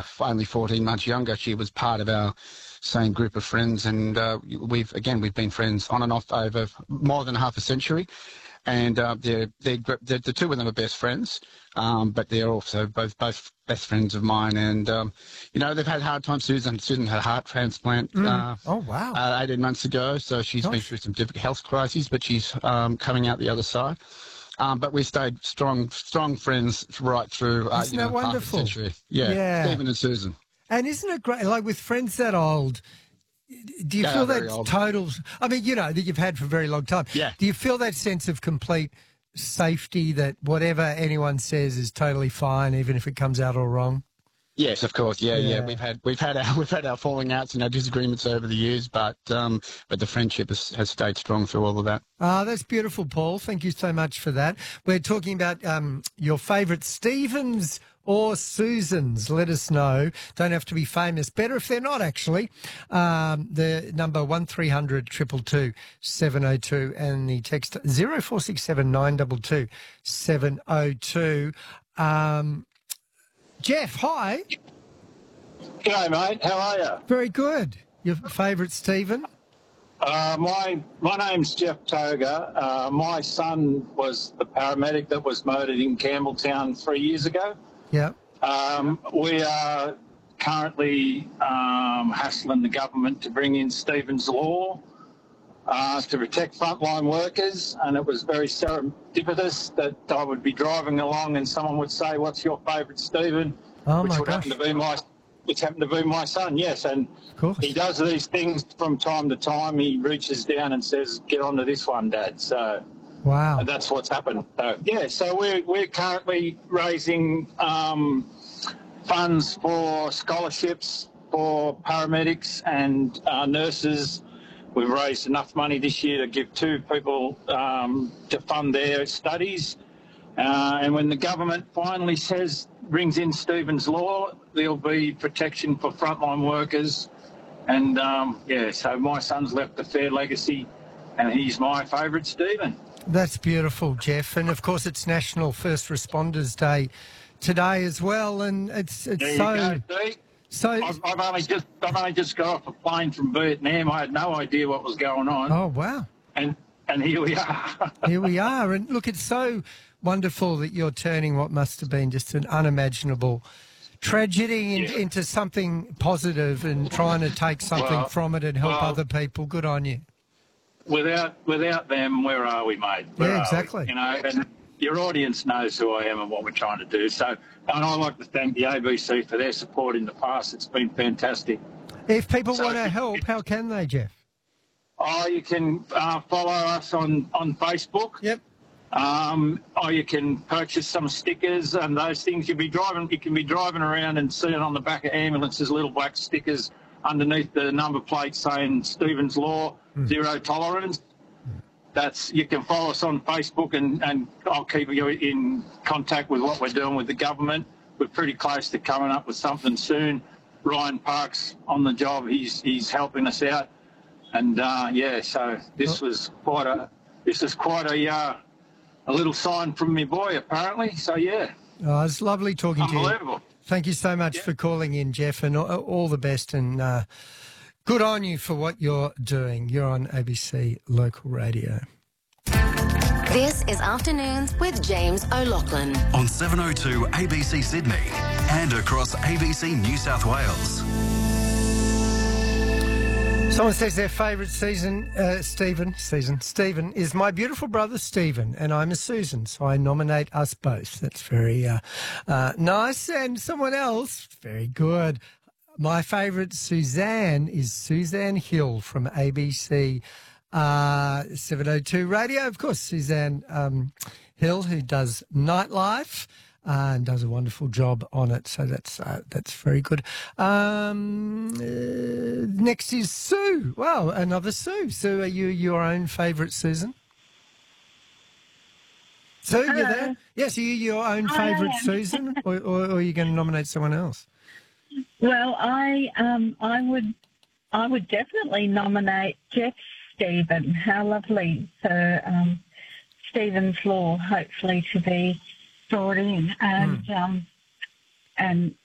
only 14 months younger. She was part of our same group of friends, and we've been friends on and off over more than half a century. And the two of them are best friends, but they're also both best friends of mine. And they've had hard times. Susan had a heart transplant. 18 months ago, so she's been through some difficult health crises, but she's coming out the other side. But we stayed strong friends right through. Isn't that wonderful? Half a century. Yeah, Stephen and Susan. And isn't it great? Like with friends that old. Do you feel that total? I mean, that you've had for a very long time. Yeah. Do you feel that sense of complete safety that whatever anyone says is totally fine, even if it comes out all wrong? Yes, of course. Yeah. We've had our falling outs and our disagreements over the years, but the friendship has stayed strong through all of that. That's beautiful, Paul. Thank you so much for that. We're talking about your favourite Stevens or Susans. Let us know. Don't have to be famous. Better if they're not, actually. The number 1300 222 702 and the text 0467 922 702. Jeff, hi. G'day, mate. How are you? Very good. Your favourite Stephen? My name's Jeff Toga. My son was the paramedic that was murdered in Campbelltown 3 years ago. Yeah. We are currently hassling the government to bring in Stevens Law to protect frontline workers, and it was very serendipitous that I would be driving along and someone would say, "What's your favourite Stephen?" Which would happen to be my son, yes. And he does these things from time to time. He reaches down and says, "Get onto this one, Dad." So. Wow. And that's what's happened. So we're currently raising funds for scholarships for paramedics and nurses. We've raised enough money this year to give 2 people to fund their studies. And when the government finally brings in Stevens Law, there'll be protection for frontline workers. And, so my son's left a fair legacy, and he's my favourite Stephen. That's beautiful, Jeff. And, of course, it's National First Responders Day today as well. And it's there you go, Steve. So I've only just got off a plane from Vietnam. I had no idea what was going on. Oh, wow. And here we are. Here we are. And, look, it's so wonderful that you're turning what must have been just an unimaginable tragedy into something positive and trying to take something from it and help other people. Good on you. Without them, where are we, mate? Yeah, exactly. And your audience knows who I am and what we're trying to do. So, and I'd like to thank the ABC for their support in the past. It's been fantastic. If people want to help, how can they, Jeff? You can follow us on Facebook. Yep. Or you can purchase some stickers and those things. You can be driving around and seeing on the back of ambulances little black stickers underneath the number plate saying Stevens Law, Zero Tolerance. You can follow us on Facebook and I'll keep you in contact with what we're doing with the government. We're pretty close to coming up with something soon. Ryan Park's on the job. He's helping us out. And so this is quite a little sign from me boy apparently. So yeah. Oh, it's lovely talking to you. Unbelievable. Thank you so much for calling in, Jeff, and all the best, and good on you for what you're doing. You're on ABC Local Radio. This is Afternoons with James O'Loughlin. On 702 ABC Sydney and across ABC New South Wales. Someone says their favourite Stephen is my beautiful brother Stephen, and I'm a Susan, so I nominate us both. That's very nice. And someone else, very good. My favourite Suzanne is Suzanne Hill from ABC 702 Radio. Of course, Suzanne Hill, who does Nightlife. And does a wonderful job on it, so that's very good. Next is Sue. Wow, another Sue. Sue, are you your own favourite Susan? Sue, you there? Yes, are you your own favourite Susan, or are you going to nominate someone else? Well, I would definitely nominate Jeff Stephen. How lovely for Stephen's Law, hopefully to be brought in, and